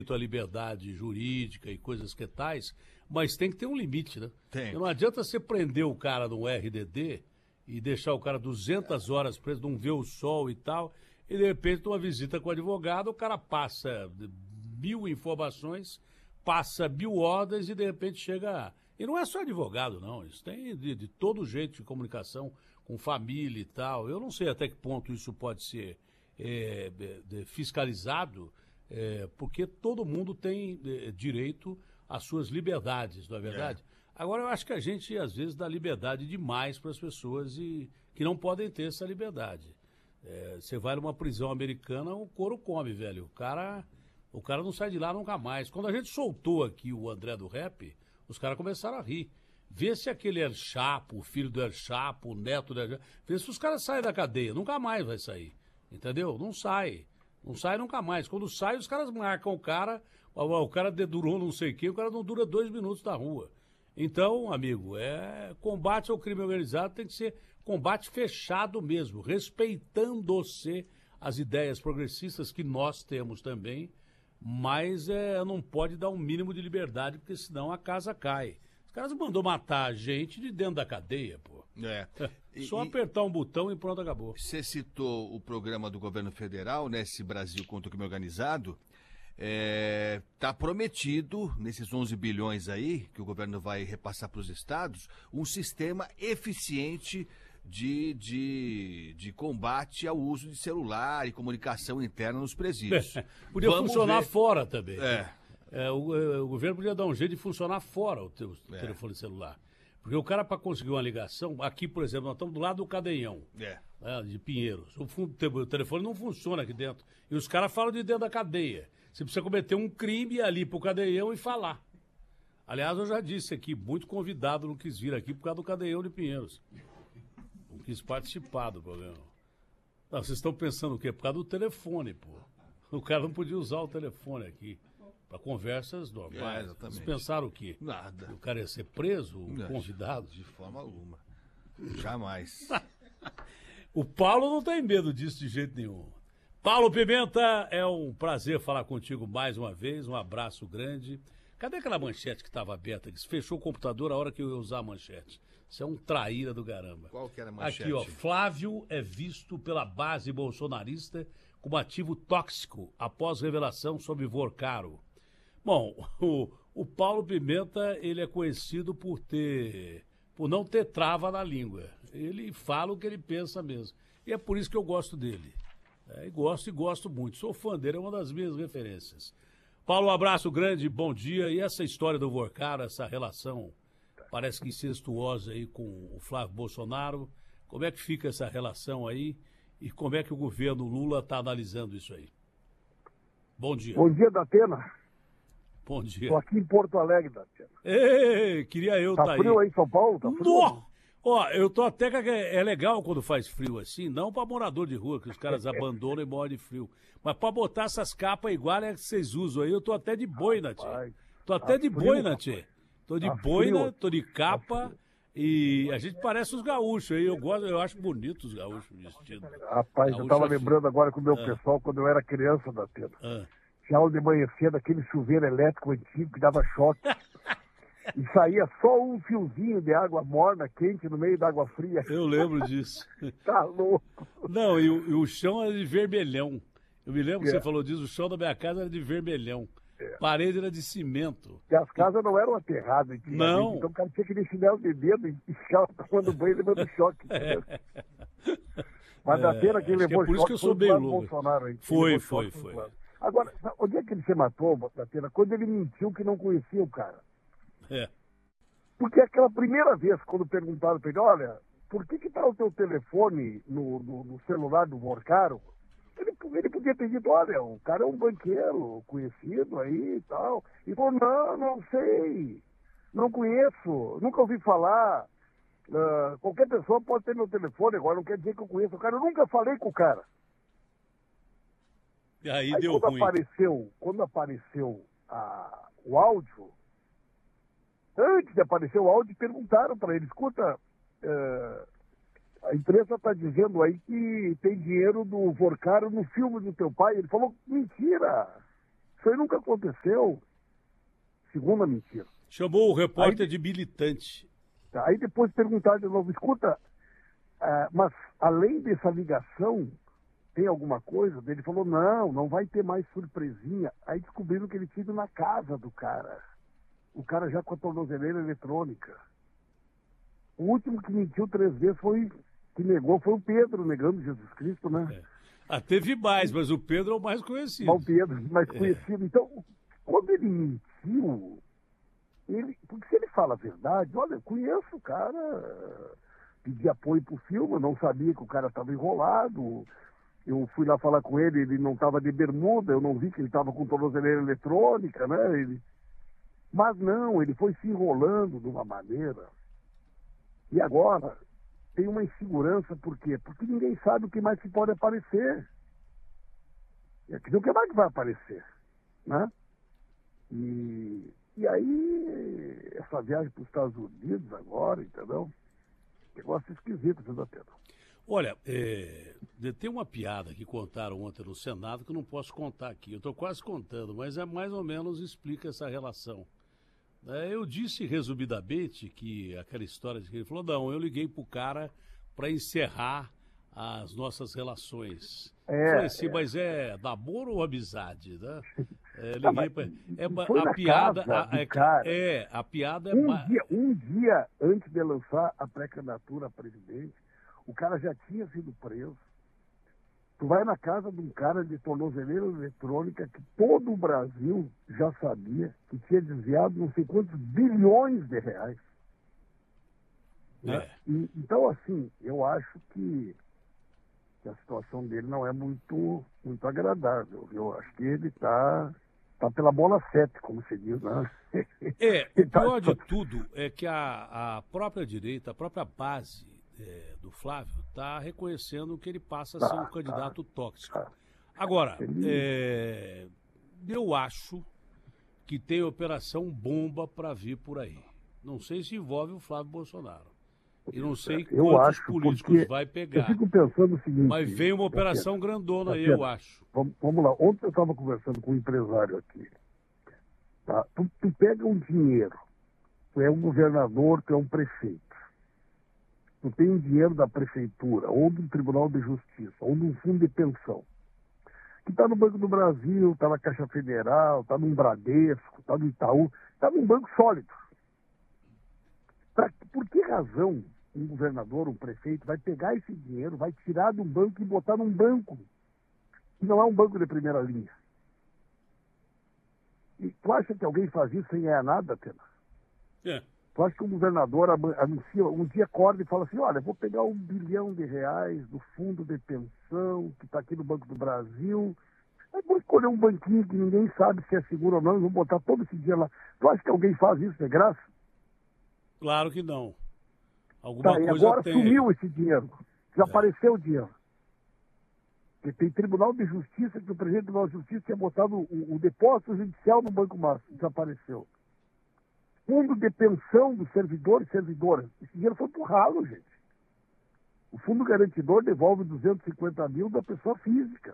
a liberdade jurídica e coisas que tais, mas tem que ter um limite, né? Tem. Não adianta você prender o cara no RDD e deixar o cara 200 horas preso, não ver o sol e tal, e de repente, numa visita com o advogado, o cara passa 1000 informações, passa 1000 ordens e de repente chega... E não é só advogado, não, isso tem de todo jeito de comunicação, com família e tal. Eu não sei até que ponto isso pode ser fiscalizado, porque todo mundo tem direito às suas liberdades, não é verdade? Agora, eu acho que a gente, às vezes, dá liberdade demais para as pessoas e que não podem ter essa liberdade. Você vai numa prisão americana, o couro come, velho. O cara não sai de lá nunca mais. Quando a gente soltou aqui o André do Rap, os caras começaram a rir. Vê se aquele El Chapo, o filho do El Chapo, o neto do El Chapo, vê se os caras saem da cadeia. Nunca mais vai sair. Entendeu? Não sai. Não sai nunca mais. Quando sai, os caras marcam o cara dedurou não sei quem, o cara não dura 2 minutos na rua. Então, amigo, combate ao crime organizado tem que ser combate fechado mesmo, respeitando-se as ideias progressistas que nós temos também, mas não pode dar um mínimo de liberdade, porque senão a casa cai. Os caras mandou matar a gente de dentro da cadeia, pô. Só apertar um botão e pronto, acabou. Você citou o programa do governo federal, né, esse Brasil contra o crime organizado. Tá prometido, nesses 11 bilhões aí, que o governo vai repassar para os estados, um sistema eficiente de combate ao uso de celular e comunicação interna nos presídios. Podia funcionar fora também. O governo podia dar um jeito de funcionar fora o telefone celular. Porque o cara, para conseguir uma ligação, aqui, por exemplo, nós estamos do lado do Cadeião, de Pinheiros. O telefone não funciona aqui dentro. E os caras falam de dentro da cadeia. Você precisa cometer um crime ali pro Cadeião e falar. Aliás, eu já disse aqui, muito convidado não quis vir aqui por causa do Cadeião de Pinheiros. Não quis participar do programa. Não, vocês estão pensando o quê? Por causa do telefone, pô. O cara não podia usar o telefone aqui para conversas normais. Exatamente. Vocês pensaram o quê? Nada. O cara ia ser preso, convidado? De forma alguma. Jamais. O Paulo não tem medo disso de jeito nenhum. Paulo Pimenta, é um prazer falar contigo mais uma vez, um abraço grande. Cadê aquela manchete que estava aberta? Que fechou o computador a hora que eu ia usar a manchete. Você é um traíra do caramba. Qual que era a manchete? Aqui, ó, Flávio é visto pela base bolsonarista como ativo tóxico após revelação sobre Vorcaro. Bom, o Paulo Pimenta, ele é conhecido por não ter trava na língua. Ele fala o que ele pensa mesmo. E é por isso que eu gosto dele. E gosto muito. Sou fã dele, é uma das minhas referências. Paulo, um abraço grande, bom dia. E essa história do Vorcaro, essa relação, parece que incestuosa aí com o Flávio Bolsonaro, como é que fica essa relação aí e como é que o governo Lula está analisando isso aí? Bom dia. Bom dia, Datena. Bom dia. Estou aqui em Porto Alegre, Datena. Ei, queria eu estar aí. Tá frio aí em São Paulo? Tá frio? Ó, eu tô até que é legal quando faz frio assim, não para morador de rua, que os caras abandonam e morrem de frio. Mas para botar essas capas igual que vocês usam aí, eu tô até de boina, tia. Tô até de boina, tia. Tô de boina, tô de capa e a gente parece os gaúchos aí. Eu acho bonito os gaúchos vestidos. Rapaz, eu tava lembrando agora com o meu pessoal, quando eu era criança, Datena. Tinha aula de manhã cedo, aquele chuveiro elétrico antigo que dava choque. E saía só um fiozinho de água morna, quente, no meio da água fria. Eu lembro disso. Tá louco. Não, e o chão era de vermelhão. Eu me lembro que você falou disso, o chão da minha casa era de vermelhão. Parede era de cimento. E as casas não eram aterradas. Não. Então o cara tinha que ir chinelo de dedo e ficava tomando banho levando choque. Mas da feira quem levou por isso que eu sou bem louco. Bolsonaro, aí. Foi. Agora, onde é que ele se matou, Datena? Quando ele mentiu que não conhecia o cara. Porque aquela primeira vez, quando perguntaram para ele, olha, por que tá o teu telefone no celular do Vorcaro? Ele podia ter dito, olha, o cara é um banqueiro conhecido aí e tal. E falou, não sei, não conheço, nunca ouvi falar. Qualquer pessoa pode ter meu telefone, agora não quer dizer que eu conheço o cara. Eu nunca falei com o cara. E aí deu quando ruim. Quando apareceu o áudio, antes de aparecer o áudio, perguntaram para ele, escuta, a imprensa está dizendo aí que tem dinheiro do Vorcaro no filme do teu pai. Ele falou, mentira, Isso aí nunca aconteceu. Segunda mentira. Chamou o repórter de militante. Aí depois perguntaram de novo, escuta, mas além dessa ligação, tem alguma coisa? Ele falou, não vai ter mais surpresinha. Aí descobriram que ele tinha ido na casa do cara. O cara já com a tornozeleira eletrônica. O último que mentiu 3 vezes que negou foi o Pedro, negando Jesus Cristo, né? Teve mais, mas o Pedro é o mais conhecido. O Pedro, mais conhecido. Então, quando ele mentiu, porque se ele fala a verdade, olha, eu conheço o cara, pedi apoio pro filme, eu não sabia que o cara estava enrolado, eu fui lá falar com ele, ele não estava de bermuda, eu não vi que ele estava com tornozeleira eletrônica, né? Mas não, ele foi se enrolando de uma maneira. E agora tem uma insegurança, por quê? Porque ninguém sabe o que mais que pode aparecer. E aqui o que mais que vai aparecer, né? E aí, essa viagem para os Estados Unidos agora, entendeu? Negócio esquisito, viu, Pedro? Olha, tem uma piada que contaram ontem no Senado que eu não posso contar aqui. Eu estou quase contando, mas mais ou menos explica essa relação. Eu disse resumidamente que aquela história de que ele falou, não, eu liguei pro cara para encerrar as nossas relações. Falei assim, mas é namoro ou amizade, né? Liguei pra... a piada... a piada é... Um dia antes de lançar a pré-candidatura a presidente, o cara já tinha sido preso. Tu vai na casa de um cara de tornozeleira eletrônica que todo o Brasil já sabia que tinha desviado não sei quantos bilhões de reais. Né? Então, assim, eu acho que a situação dele não é muito agradável. Eu acho que ele tá pela bola 7, como se diz, né? O pior de tudo é que a própria direita, a própria base do Flávio, está reconhecendo que ele passa a ser um candidato tóxico. Agora, eu acho que tem operação bomba para vir por aí. Não sei se envolve o Flávio Bolsonaro. E não sei quantos políticos vai pegar. Eu fico pensando o seguinte... Mas vem uma operação grandona aí, eu acho. Vamos lá. Ontem eu estava conversando com um empresário aqui. Tá? Tu pega um dinheiro. Tu é um governador, tu é um prefeito. Tu tem um dinheiro da prefeitura, ou do Tribunal de Justiça, ou de um fundo de pensão, que está no Banco do Brasil, está na Caixa Federal, está no Bradesco, está no Itaú, está num banco sólido. Por que razão um governador, um prefeito, vai pegar esse dinheiro, vai tirar de um banco e botar num banco que não é um banco de primeira linha? E tu acha que alguém faz isso sem ganhar nada, Pena? Tu acha que um governador anuncia, um dia acorda e fala assim, olha, vou pegar R$1 bilhão do fundo de pensão que está aqui no Banco do Brasil, aí vou escolher um banquinho que ninguém sabe se é seguro ou não, e vou botar todo esse dinheiro lá. Tu acha que alguém faz isso de graça? Claro que não. Alguma coisa agora tem. Sumiu esse dinheiro. Desapareceu o dinheiro. Porque tem Tribunal de Justiça, que o presidente do Tribunal de Justiça tinha botado o depósito judicial no Banco Master. Desapareceu. Fundo de pensão dos servidores e servidoras. Esse dinheiro foi pro ralo, gente. O fundo garantidor devolve 250 mil da pessoa física.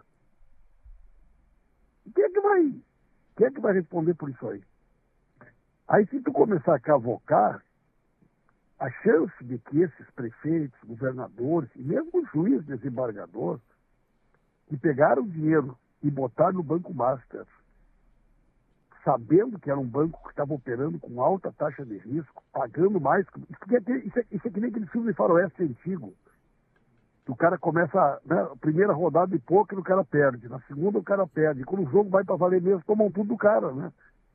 Quem é que vai responder por isso aí? Aí se tu começar a cavocar, a chance de que esses prefeitos, governadores e mesmo o juiz desembargador que pegaram o dinheiro e botaram no Banco Master, sabendo que era um banco que estava operando com alta taxa de risco, pagando mais. Isso é que nem aquele filme de faroeste antigo. Que o cara começa, né, a primeira rodada de pôquer, o cara perde. Na segunda, o cara perde. E quando o jogo vai para valer mesmo, tomam tudo do cara, né?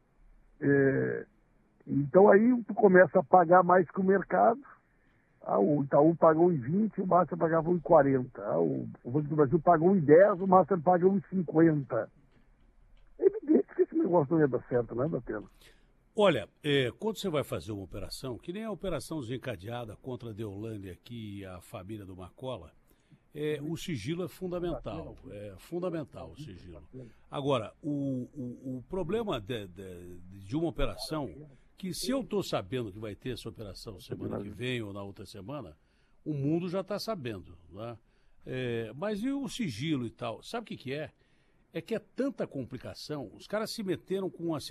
Então aí tu começa a pagar mais que o mercado. O Itaú pagou 1,20, o Master pagava 1,40. O Banco do Brasil pagou 1,10, o Master paga 1,50. É evidente que esse negócio não ia dar certo, né, Datena? Olha, quando você vai fazer uma operação, que nem a operação desencadeada contra a Deolane aqui e a família do Marcola, o sigilo é fundamental. É fundamental o sigilo. Agora, o problema de uma operação, que se eu estou sabendo que vai ter essa operação semana que vem ou na outra semana, o mundo já está sabendo, né? Mas e o sigilo e tal? Sabe o que é? é que é tanta complicação, os caras se meteram com uma